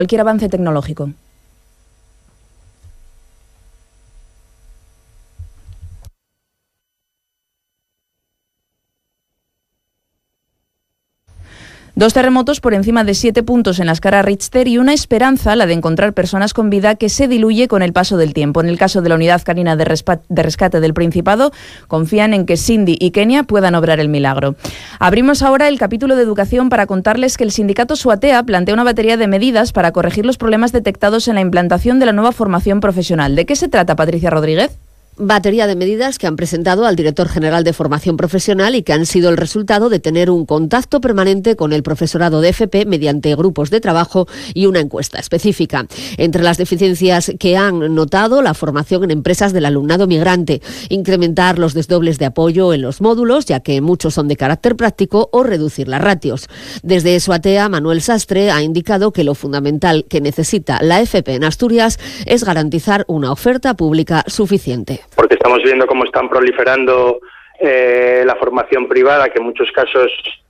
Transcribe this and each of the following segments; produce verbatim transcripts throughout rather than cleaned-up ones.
cualquier avance tecnológico. Dos terremotos por encima de siete puntos en la escala Richter y una esperanza, la de encontrar personas con vida, que se diluye con el paso del tiempo. En el caso de la Unidad Canina de Rescate del Principado, confían en que Cindy y Kenia puedan obrar el milagro. Abrimos ahora el capítulo de educación para contarles que el sindicato SUATEA plantea una batería de medidas para corregir los problemas detectados en la implantación de la nueva formación profesional. ¿De qué se trata, Patricia Rodríguez? Batería de medidas que han presentado al director general de Formación Profesional y que han sido el resultado de tener un contacto permanente con el profesorado de F P mediante grupos de trabajo y una encuesta específica. Entre las deficiencias que han notado, la formación en empresas del alumnado migrante, incrementar los desdobles de apoyo en los módulos, ya que muchos son de carácter práctico, o reducir las ratios. Desde SUATEA, Manuel Sastre ha indicado que lo fundamental que necesita la F P en Asturias es garantizar una oferta pública suficiente. Porque estamos viendo cómo están proliferando eh, la formación privada, que en muchos casos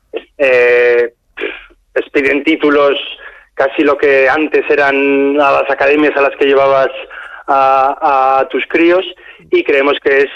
eh, piden títulos casi lo que antes eran a las academias a las que llevabas a, a tus críos, y creemos que es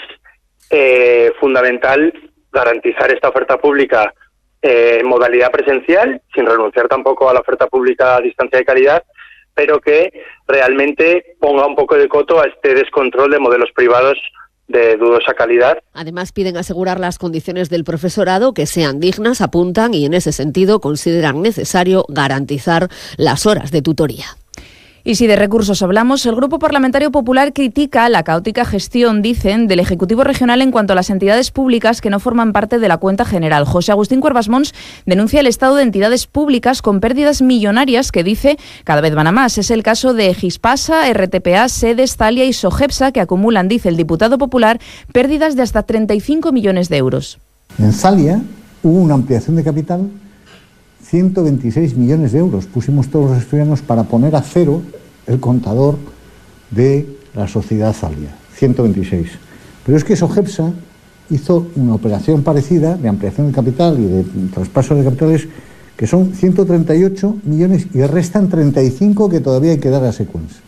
eh, fundamental garantizar esta oferta pública eh, en modalidad presencial, sin renunciar tampoco a la oferta pública a distancia de calidad, pero que realmente ponga un poco de coto a este descontrol de modelos privados de dudosa calidad. Además, piden asegurar las condiciones del profesorado, que sean dignas, apuntan, y en ese sentido consideran necesario garantizar las horas de tutoría. Y si de recursos hablamos, el Grupo Parlamentario Popular critica la caótica gestión, dicen, del Ejecutivo Regional en cuanto a las entidades públicas que no forman parte de la cuenta general. José Agustín Cuervas Mons denuncia el estado de entidades públicas con pérdidas millonarias que, dice, cada vez van a más. Es el caso de Gispasa, R T P A, Sedes, Thalia y Sogepsa, que acumulan, dice el diputado popular, pérdidas de hasta treinta y cinco millones de euros. En Thalia hubo una ampliación de capital, ciento veintiséis millones de euros. Pusimos todos los asturianos para poner a cero el contador de la sociedad Thalia, ciento veintiséis. Pero es que Sogepsa hizo una operación parecida de ampliación de capital y de traspaso de capitales, que son ciento treinta y ocho millones, y restan treinta y cinco que todavía hay que dar a Sequens.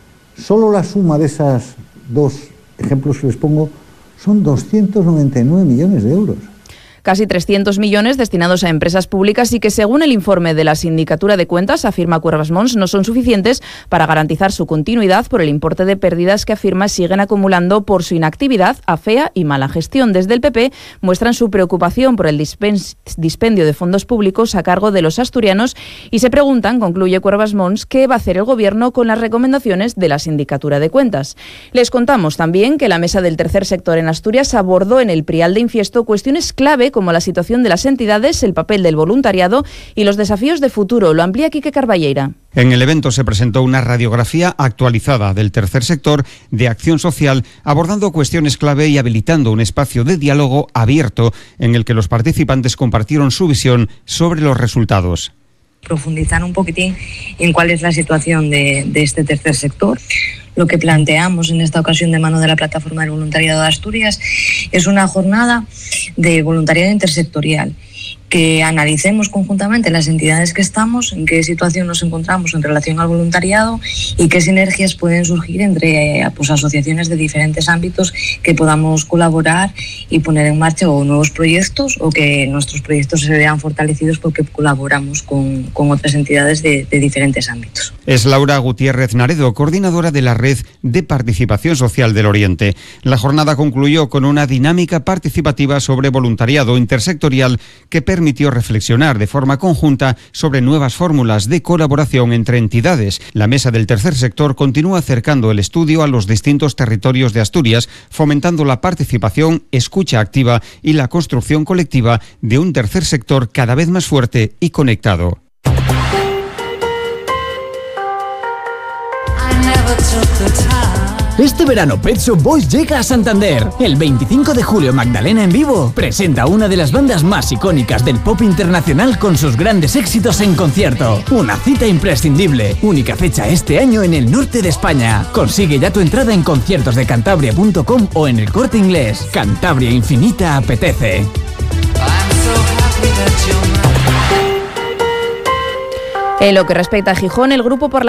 Solo la suma de esos dos ejemplos que les pongo son doscientos noventa y nueve millones de euros. Casi trescientos millones destinados a empresas públicas y que, según el informe de la Sindicatura de Cuentas, afirma Cuervas Mons, no son suficientes para garantizar su continuidad por el importe de pérdidas que afirma siguen acumulando por su inactividad, afea y mala gestión. Desde el P P muestran su preocupación por el dispendio de fondos públicos a cargo de los asturianos y se preguntan, concluye Cuervas Mons, qué va a hacer el Gobierno con las recomendaciones de la Sindicatura de Cuentas. Les contamos también que la Mesa del Tercer Sector en Asturias abordó en el Prial de Infiesto cuestiones clave como la situación de las entidades, el papel del voluntariado y los desafíos de futuro. Lo amplía Quique Carballeira. En el evento se presentó una radiografía actualizada del tercer sector de acción social, abordando cuestiones clave y habilitando un espacio de diálogo abierto en el que los participantes compartieron su visión sobre los resultados. Profundizar un poquitín en cuál es la situación de, de este tercer sector. Lo que planteamos en esta ocasión de mano de la Plataforma del Voluntariado de Asturias es una jornada de voluntariado intersectorial, que analicemos conjuntamente las entidades que estamos, en qué situación nos encontramos en relación al voluntariado y qué sinergias pueden surgir entre pues, asociaciones de diferentes ámbitos que podamos colaborar y poner en marcha o nuevos proyectos o que nuestros proyectos se vean fortalecidos porque colaboramos con, con otras entidades de, de diferentes ámbitos. Es Laura Gutiérrez Naredo, coordinadora de la Red de Participación Social del Oriente. La jornada concluyó con una dinámica participativa sobre voluntariado intersectorial que permite permitió reflexionar de forma conjunta sobre nuevas fórmulas de colaboración entre entidades. La Mesa del Tercer Sector continúa acercando el estudio a los distintos territorios de Asturias, fomentando la participación, escucha activa y la construcción colectiva de un tercer sector cada vez más fuerte y conectado. Este verano Pet Shop Boys llega a Santander. El veinticinco de julio Magdalena en Vivo presenta una de las bandas más icónicas del pop internacional con sus grandes éxitos en concierto. Una cita imprescindible. Única fecha este año en el norte de España. Consigue ya tu entrada en conciertos de cantabria punto com o en el Corte Inglés. Cantabria Infinita apetece. En lo que respecta a Gijón, el grupo parlamentario